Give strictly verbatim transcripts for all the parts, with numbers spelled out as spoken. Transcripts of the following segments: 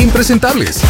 Impresentables.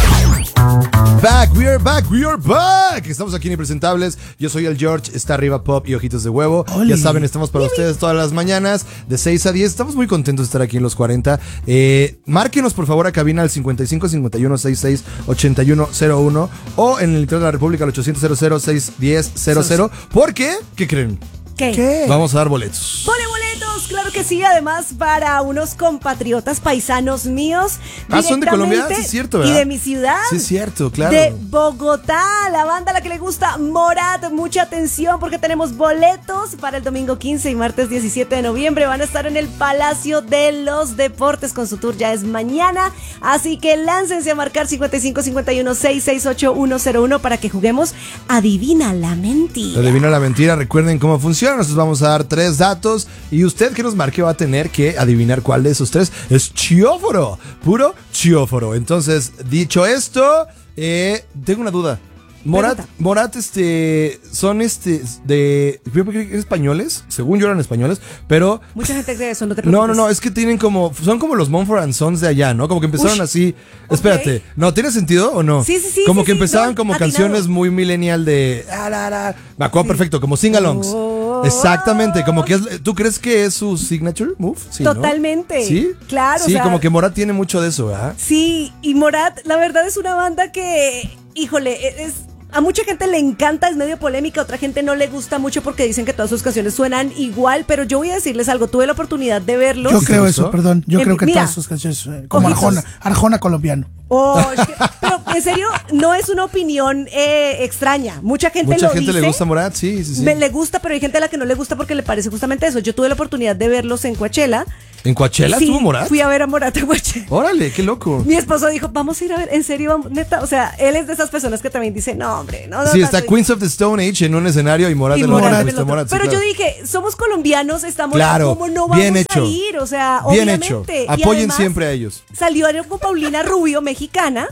Back, we are back, we are back. Estamos aquí en Impresentables. Yo soy el George, está arriba Pop y Ojitos de Huevo. Oli. Ya saben, estamos para ustedes todas las mañanas de seis a diez. Estamos muy contentos de estar aquí en los cuarenta. Eh, márquenos por favor a cabina al cincuenta y cinco cincuenta y uno sesenta y seis ochenta y uno cero uno o en el interior de la República al ochocientos cero cero seis diez cero cero. ¿Por qué? ¿Qué creen? ¿Qué? ¿Qué? Vamos a dar boletos. ¡Pone boletos! Claro que sí, además para unos compatriotas paisanos míos. Ah, ¿son de Colombia? directamente, Sí, es cierto, Y ¿verdad? de mi ciudad. Sí, es cierto, claro. De Bogotá, la banda a la que le gusta Morat. Mucha atención porque tenemos boletos para el domingo quince y martes diecisiete de noviembre. Van a estar en el Palacio de los Deportes con su tour, ya es mañana. Así que láncense a marcar cincuenta y cinco cincuenta y uno sesenta y seis ochenta y uno cero uno para que juguemos Adivina la Mentira. Adivina la mentira, recuerden cómo funciona. Nosotros vamos a dar tres datos y usted que nos marque va a tener que adivinar cuál de esos tres es chióforo, puro chióforo. Entonces, dicho esto, eh, tengo una duda. Morat, Pregunta. Morat, este, son este, de, yo creo que españoles, según yo eran españoles, pero Mucha gente cree eso, no te no, preocupes. no, no, es que tienen como, son como los Mumford and Sons de allá, ¿no? Como que empezaron Ush, así, ok. espérate, ¿no tiene sentido o no? Sí, sí, sí, Como sí, que sí, empezaban no, como atinado. canciones muy millennial de, ah, la, la. Me acuerdo perfecto, como sing-alongs. Oh. Exactamente, como que es, ¿tú crees que es su signature move? Sí, ¿no? Totalmente. ¿Sí? Claro, Sí, o sea, como que Morat tiene mucho de eso, ¿verdad? Sí, y Morat, la verdad es una banda que, híjole, es... A mucha gente le encanta, es medio polémica, a otra gente no le gusta mucho porque dicen que todas sus canciones suenan igual, pero yo voy a decirles algo, tuve la oportunidad de verlos. Yo ¿Sí te creo gustó? eso, perdón. Yo En- creo que mira, todas sus canciones, eh, como ojitos. Arjona, Arjona colombiano. Oh, es que- pero en serio, no es una opinión eh, extraña, mucha gente Mucha lo gente dice. le gusta Morat, sí, sí, sí. Me le gusta, pero hay gente a la que no le gusta porque le parece justamente eso. Yo tuve la oportunidad de verlos en Coachella. ¿En Coachella Sí, estuvo Morat? fui a ver a Morat en Coachella. Órale, qué loco. Mi esposo dijo, vamos a ir a ver, en serio, vamos, neta, o sea, él es de esas personas que también dice, no, hombre, no, no. Sí, no, está no, Queens of the Stone Age en un escenario y Morat y en Morat la del otra. otro. Morat, sí, Pero claro. yo dije, somos colombianos, estamos, Claro, ¿cómo no vamos bien hecho. a ir? O sea, Bien obviamente. hecho. Y Apoyen además, siempre a ellos. Salió con Paulina Rubio, mexicana,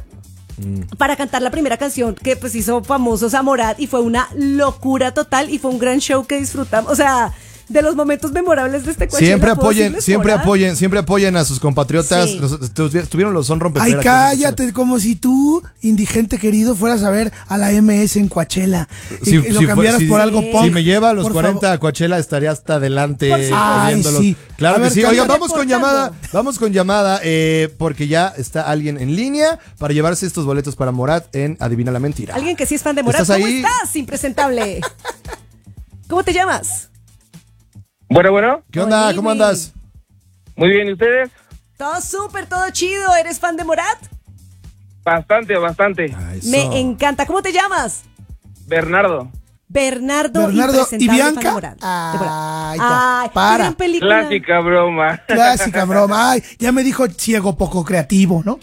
para cantar la primera canción que pues hizo famosos a Morat y fue una locura total y fue un gran show que disfrutamos. O sea, de los momentos memorables de este Coachella. Siempre ¿puedo apoyen, decirles, siempre Morat? apoyen, siempre apoyen a sus compatriotas. Sí. Los- estu- Estuvieron los son Ay, rompeceras. cállate, como si tú, indigente querido, fueras a ver a la M S en Coachella y, Si, y lo si fue- cambiaras si- por algo Sí. punk. Si me lleva a los por cuarenta favor. a Coachella, estaría hasta adelante. Por supuesto. Ay, viéndolos. sí. Claro A que ver, sí. Oigan, cállate vamos con reportando. llamada. Vamos con llamada, eh, porque ya está alguien en línea para llevarse estos boletos para Morat en Adivina la Mentira. Alguien que sí es fan de Morat. ¿Estás ¿Cómo ahí? estás, impresentable? ¿Cómo te llamas? Bueno, bueno, ¿Qué onda? Oli, ¿Cómo güey. andas? muy bien, ¿y ustedes? Todo súper, todo chido. ¿Eres fan de Morat? Bastante, bastante. Ah, eso. Me encanta. ¿Cómo te llamas? Bernardo, Bernardo, Bernardo y impresentable, fan Bianca. de Morat. De Morat. Ay, ya, Ay, para. qué gran película. clásica broma. Clásica broma. Ay, ya me dijo ciego poco creativo, ¿no?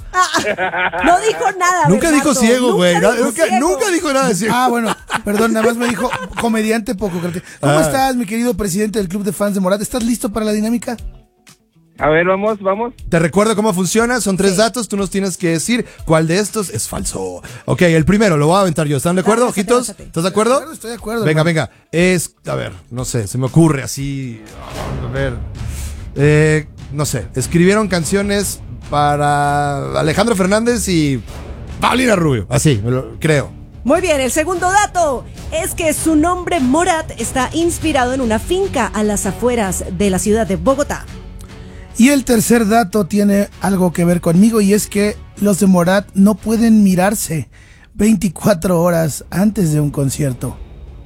No dijo nada. Nunca Bernardo. dijo ciego, güey. Nunca, Nunca, dijo ciego. nunca dijo nada de ciego. Ah, bueno, perdón, nada más me dijo comediante poco creativo. ¿Cómo Ah. estás, mi querido presidente del Club de Fans de Morat? ¿Estás listo para la dinámica? A ver, vamos, vamos. Te recuerdo cómo funciona, son tres datos, tú nos tienes que decir cuál de estos es falso. Ok, el primero lo voy a aventar yo, ¿están de acuerdo, Lánzate, ojitos? lánzate. ¿Estás de acuerdo? Claro, estoy de acuerdo, Venga, hermano. venga, es, a ver, no sé, se me ocurre así, a ver, eh, no sé, escribieron canciones para Alejandro Fernández y Paulina Rubio, así, me lo creo. Muy bien, el segundo dato es que su nombre Morat está inspirado en una finca a las afueras de la ciudad de Bogotá. Y el tercer dato tiene algo que ver conmigo y es que los de Morat no pueden mirarse veinticuatro horas antes de un concierto.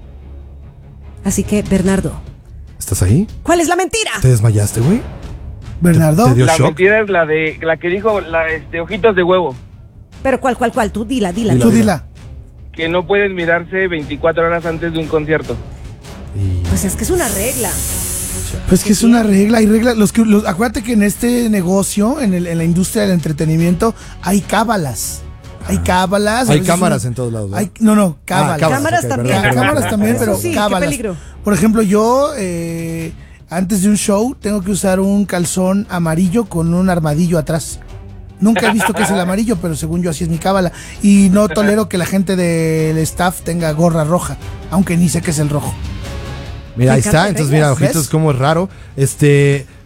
Así que, Bernardo, ¿Estás ahí? ¿cuál es la mentira? ¿Te desmayaste, güey? Bernardo, ¿Te dio La shock? mentira es la de la que dijo la este ojitos de huevo, Pero ¿cuál, cuál, cuál? Tú dila, dila. Dila. tú dila. que no pueden mirarse veinticuatro horas antes de un concierto. Y- Pues es que es una regla. Pues que es una regla, hay reglas. Los que, los, acuérdate que en este negocio, en, el, en la industria del entretenimiento, hay cábalas. Hay cábalas. a Hay veces cámaras uno- en todos lados, ¿no? Hay, no, no, cábalas. cámaras, Cámaras ok, también. perdón, perdón, Cámaras también, Eso pero sí, qué cábalas. peligro. Por ejemplo, yo eh, antes de un show tengo que usar un calzón amarillo con un armadillo atrás. Nunca he visto que es el amarillo, pero según yo así es mi cábala. Y no tolero que la gente del staff tenga gorra roja, aunque ni sé qué es el rojo. Mira, ahí Me encanta está, que entonces tengas, mira, ojitos, ¿ves? como es raro. Este,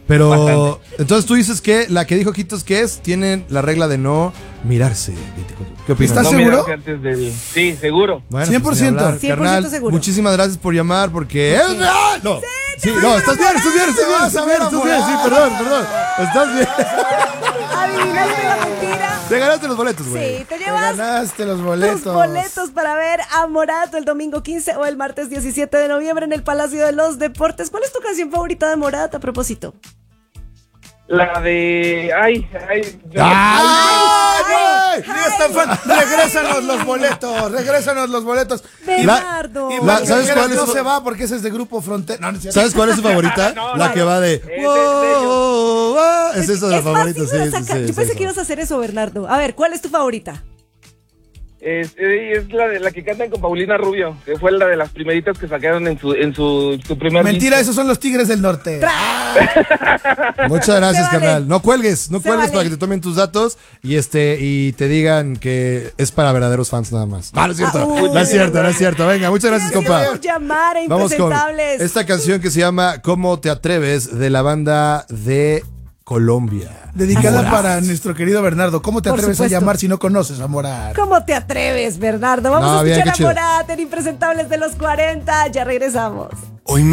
Pero, Bastante. entonces tú dices que la que dijo Quitos que es, tienen la regla de no mirarse. veinticuatro. ¿Qué opinas? ¿Estás No seguro? mirarse antes del- Sí, seguro. Bueno, cien por pues, ni ciento. hablar, cien por ciento carnal, seguro. muchísimas gracias por llamar porque es real. No, sí, no, estás bien, estás bien, estás bien, Vas a estás ver bien, estás a bien, sí, Morat. perdón, perdón. Estás bien. ¿Adivinaste la mentira? Te ganaste los boletos, güey. Sí, te Te llevas ganaste los tus boletos. boletos para ver a Morat el domingo quince o el martes diecisiete de noviembre en el Palacio de los Deportes. ¿Cuál es tu canción favorita de Morat a propósito? La de... Ay, ay. ¡Ay, güey! Ni es tan fan. Regrésanos los boletos, regrésanos los boletos. Bernardo. Y La- Marc ¿sabes Angeles cuál es no su- se va porque ese es de Grupo Frontera. No, no es cierto. ¿Sabes cuál es su favorita? No, La no, que no. va de... Es de- de "Wow, ellos. wow, wow". Es esa la Es más, favorita, sí sí, me la sí, saca- sí, Yo sí, pensé sí. que ibas a hacer eso, Bernardo. A ver, ¿cuál es tu favorita? Es, es la de la que cantan con Paulina Rubio, que fue la de las primeritas que sacaron en su en su, su primer Mentira, disco. esos son los Tigres del Norte. Muchas gracias, Se vale. carnal. No cuelgues, no Se cuelgues vale. para que te tomen tus datos y este y te digan que es para verdaderos fans nada más. No, no es cierto. Ah, uy. no es cierto, no es cierto. Venga, muchas gracias, compa. por llamar a Vamos con Impresentables. esta canción que se llama ¿Cómo te atreves? De la banda de Colombia. Dedicada Morat. para nuestro querido Bernardo. ¿Cómo te Por atreves supuesto. a llamar si no conoces a Morat? ¿Cómo te atreves, Bernardo? Vamos No, a bien, escuchar qué chido. a Morat en Impresentables de los cuarenta. Ya regresamos.